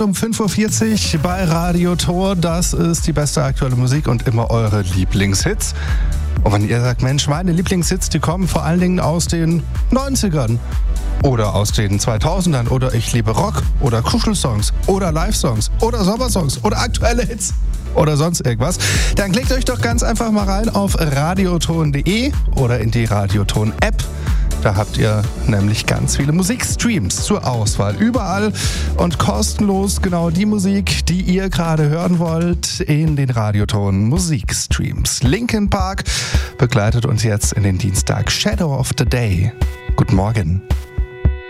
Um 5.40 Uhr bei Radio Tor, das ist die beste aktuelle Musik und immer eure Lieblingshits. Und wenn ihr sagt, Mensch, meine Lieblingshits, die kommen vor allen Dingen aus den 90ern oder aus den 2000ern oder ich liebe Rock oder Kuschelsongs oder Live-Songs oder Sommersongs oder aktuelle Hits oder sonst irgendwas, dann klickt euch doch ganz einfach mal rein auf radioton.de oder in die Radioton-App. Da habt ihr nämlich ganz viele Musikstreams zur Auswahl. Überall und kostenlos genau die Musik, die ihr gerade hören wollt, in den Radioton Musikstreams. Linkin Park begleitet uns jetzt in den Dienstag Shadow of the Day. Guten Morgen.